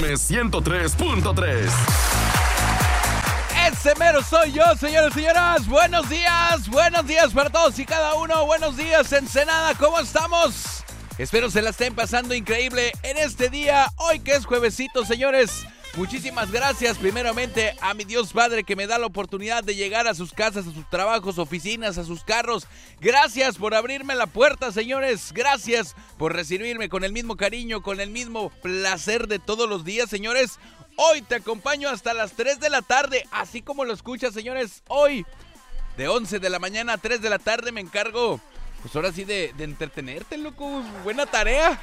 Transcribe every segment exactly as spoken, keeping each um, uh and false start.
M ciento tres punto tres. Ese mero soy yo, señores y señoras. Buenos días, buenos días para todos y cada uno. Buenos días, Ensenada, ¿cómo estamos? Espero se la estén pasando increíble en este día, hoy que es juevesito, señores. Muchísimas gracias primeramente a mi Dios Padre que me da la oportunidad de llegar a sus casas, a sus trabajos, oficinas, a sus carros. Gracias por abrirme la puerta, señores. Gracias por recibirme con el mismo cariño, con el mismo placer de todos los días, señores. Hoy te acompaño hasta las tres de la tarde, así como lo escuchas, señores. Hoy, de once de la mañana a tres de la tarde, me encargo, pues ahora sí, de, de entretenerte, loco. Buena tarea.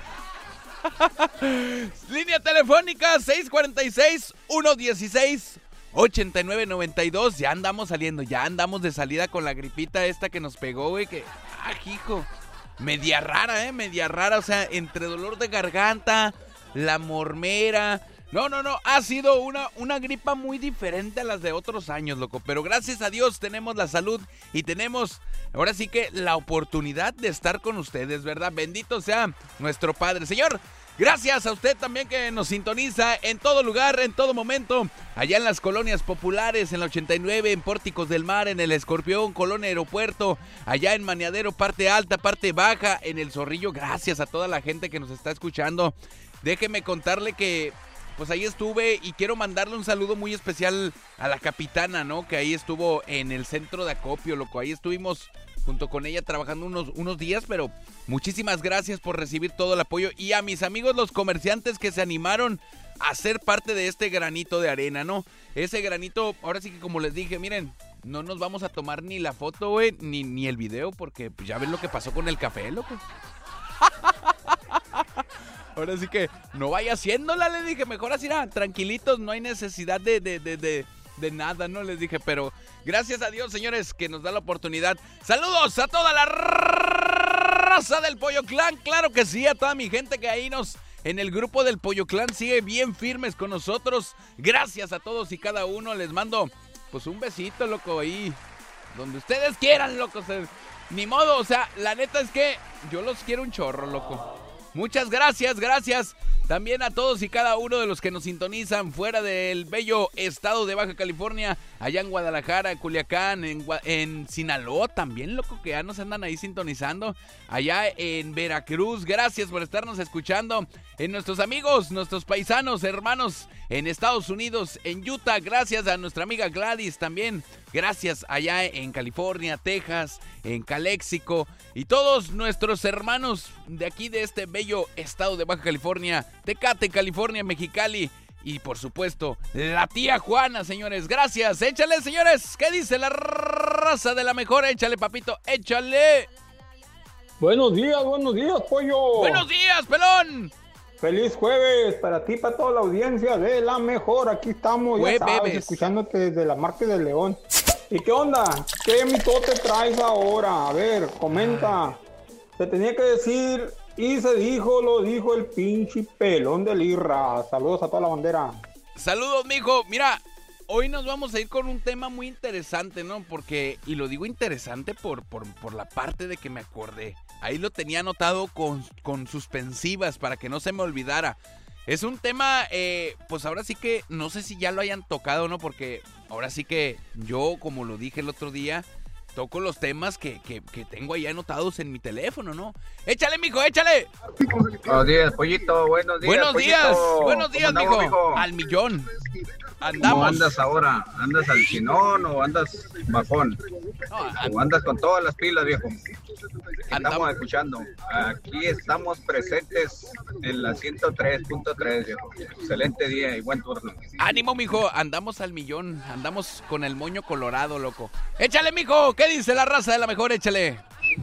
Línea telefónica seis cuatro seis, uno uno seis, ocho nueve nueve dos. Ya andamos saliendo, ya andamos de salida con la gripita esta que nos pegó, güey. Que, ah, hijo, media rara, eh, media rara. O sea, entre dolor de garganta, la mormera. No, no, no, ha sido una, una gripa muy diferente a las de otros años, loco. Pero gracias a Dios tenemos la salud y tenemos, ahora sí que la oportunidad de estar con ustedes, ¿verdad? Bendito sea nuestro Padre. Señor, gracias a usted también que nos sintoniza en todo lugar, en todo momento. Allá en las colonias populares, en la ochenta y nueve, en Pórticos del Mar, en el Escorpión, Colonia Aeropuerto. Allá en Maniadero, parte alta, parte baja, en el Zorrillo. Gracias a toda la gente que nos está escuchando. Déjeme contarle que pues ahí estuve y quiero mandarle un saludo muy especial a la capitana, ¿no? Que ahí estuvo en el centro de acopio, loco. Ahí estuvimos junto con ella trabajando unos, unos días, pero muchísimas gracias por recibir todo el apoyo. Y a mis amigos los comerciantes que se animaron a ser parte de este granito de arena, ¿no? Ese granito, ahora sí que como les dije, miren, no nos vamos a tomar ni la foto, güey, ni, ni el video, porque pues, ya ven lo que pasó con el café, loco. Ahora sí que no vaya haciéndola, le dije, mejor así, ah, tranquilitos, no hay necesidad de, de, de, de, de nada, ¿no? Les dije, pero gracias a Dios, señores, que nos da la oportunidad. Saludos a toda la raza del Pollo Clan, claro que sí, a toda mi gente que ahí nos, en el grupo del Pollo Clan, sigue bien firmes con nosotros. Gracias a todos y cada uno, les mando, pues, un besito, loco, ahí, donde ustedes quieran, loco, se, ni modo, o sea, la neta es que yo los quiero un chorro, loco. Muchas gracias, gracias también a todos y cada uno de los que nos sintonizan fuera del bello estado de Baja California, allá en Guadalajara, Culiacán, en, en Sinaloa también, loco, que ya nos andan ahí sintonizando, allá en Veracruz. Gracias por estarnos escuchando, en nuestros amigos, nuestros paisanos, hermanos en Estados Unidos, en Utah. Gracias a nuestra amiga Gladys también. Gracias allá en California, Texas, en Caléxico y todos nuestros hermanos de aquí de este bello estado de Baja California, Tecate, California, Mexicali y por supuesto la tía Juana, señores. Gracias, échale, señores. ¿Qué dice la raza de la mejor? Échale, papito, échale. Buenos días, buenos días, pollo. Buenos días, pelón. Feliz jueves para ti, para toda la audiencia de la mejor. Aquí estamos, ya sabes, escuchándote desde la Marca de León. ¿Y qué onda? ¿Qué mitote traes ahora? A ver, comenta. Se tenía que decir y se dijo, lo dijo el pinche pelón del Irra. Saludos a toda la bandera. Saludos, mijo. Mira, hoy nos vamos a ir con un tema muy interesante, ¿no? Porque, y lo digo interesante por, por, por la parte de que me acordé. Ahí lo tenía anotado con, con suspensivas para que no se me olvidara. Es un tema, eh, pues ahora sí que no sé si ya lo hayan tocado, ¿no? Porque ahora sí que yo, como lo dije el otro día, toco los temas que, que, que tengo ahí anotados en mi teléfono, ¿no? ¡Échale, mijo, échale! Buenos días, pollito, buenos días, Buenos pollito. días, buenos días, andamos, mijo. mijo. Al millón. Andamos. ¿Cómo andas ahora? ¿Andas al chinón o andas bajón? No, ¿O andas con todas las pilas, viejo? Estamos andamos. escuchando. Aquí estamos presentes en la ciento tres punto tres, viejo. Excelente día y buen turno. Ánimo, mijo, andamos al millón. Andamos con el moño colorado, loco. Échale, mijo, ¿qué dice la raza de la mejor? Échale.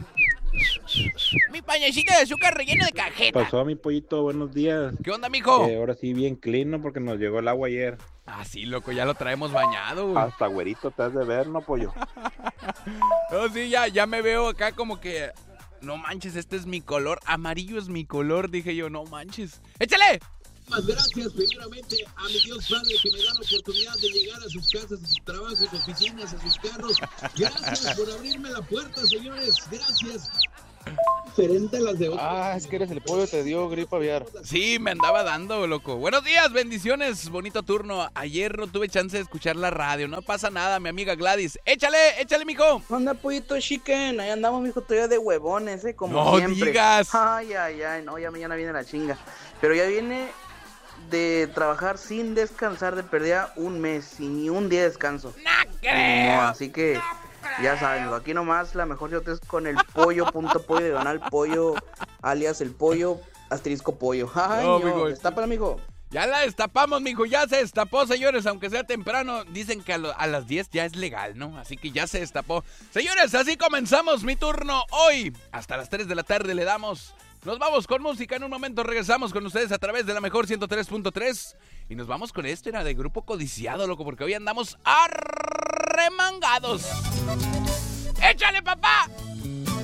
Mi pañecito de azúcar relleno de cajeta. Pasó a mi pollito, buenos días. ¿Qué onda, mijo? Eh, ahora sí bien clean, ¿no? Porque nos llegó el agua ayer. Ah, sí, loco, ya lo traemos bañado, güey. Hasta güerito te has de ver, ¿no, pollo? No, sí, ya, ya me veo acá como que... No manches, este es mi color. Amarillo es mi color, dije yo, no manches. ¡Échale! Gracias primeramente a mi Dios Padre que me da la oportunidad de llegar a sus casas, a sus trabajos, oficinas, a sus carros. Gracias por abrirme la puerta, señores. Gracias. Diferente a las de otros. Ah, es que eres el pollo, te dio gripe aviar. Sí, me andaba dando, loco. Buenos días, bendiciones, bonito turno. Ayer no tuve chance de escuchar la radio, no pasa nada, mi amiga Gladys. Échale, échale, mijo. Anda, pollito chicken, ahí andamos, mijo, todavía de huevones, eh, como No siempre. digas. Ay, ay, ay, no, ya mañana viene la chinga. Pero ya viene de trabajar sin descansar de perdida un mes, sin ni un día de descanso. No creo. No, así que, ya saben, aquí nomás la mejor yo es con el pollo, punto pollo, diagonal pollo, alias el pollo, asterisco pollo. Ay, No, no, mijo. destápala, mijo. Ya la destapamos, mijo, ya se destapó, señores, aunque sea temprano. Dicen que a, lo, a las diez ya es legal, ¿no? Así que ya se destapó. Señores, así comenzamos mi turno hoy. Hasta las tres de la tarde le damos. Nos vamos con música, en un momento regresamos con ustedes a través de la mejor ciento tres punto tres. Y nos vamos con esto, era de Grupo Codiciado, loco, porque hoy andamos arremangados. ¡Échale, papá!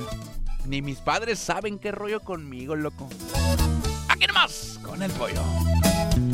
Ni mis padres saben qué rollo conmigo, loco. Aquí nomás, con el pollo.